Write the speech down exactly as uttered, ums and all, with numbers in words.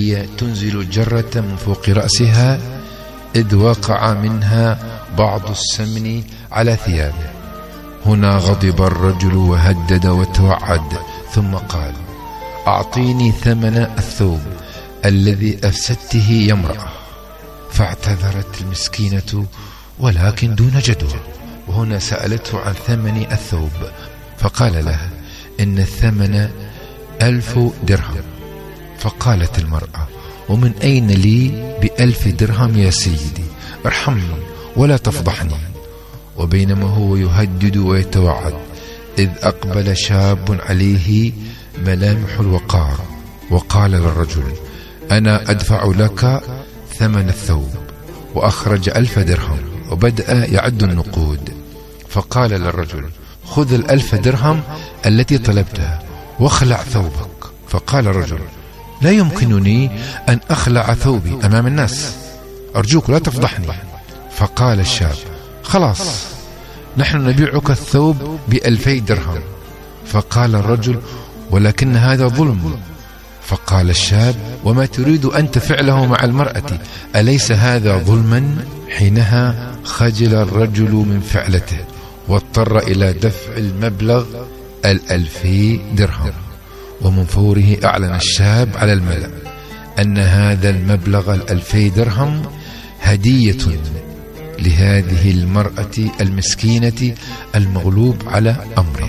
وهي تنزل الجرة من فوق رأسها، إذ وقع منها بعض السمن على ثيابه. هنا غضب الرجل وهدد وتوعد، ثم قال: أعطيني ثمن الثوب الذي أفسدته يا امرأة. فاعتذرت المسكينة ولكن دون جدوى، وهنا سألته عن ثمن الثوب، فقال لها: إن الثمن ألف درهم. فقالت المرأة: ومن أين لي بألف درهم يا سيدي؟ ارحمني ولا تفضحني. وبينما هو يهدد ويتوعد، إذ أقبل شاب عليه ملامح الوقار، وقال للرجل: أنا أدفع لك ثمن الثوب. وأخرج ألف درهم وبدأ يعد النقود. فقال للرجل: خذ الألف درهم التي طلبتها واخلع ثوبك. فقال الرجل: لا يمكنني أن أخلع ثوبي أمام الناس، أرجوك لا تفضحني. فقال الشاب: خلاص، نحن نبيعك الثوب بألفي درهم. فقال الرجل: ولكن هذا ظلم. فقال الشاب: وما تريد أنت فعله مع المرأة؟ أليس هذا ظلما؟ حينها خجل الرجل من فعلته، واضطر إلى دفع المبلغ الألفي درهم. ومن فوره أعلن الشاب على الملأ أن هذا المبلغ الألفي درهم هدية لهذه المرأة المسكينة المغلوب على أمره.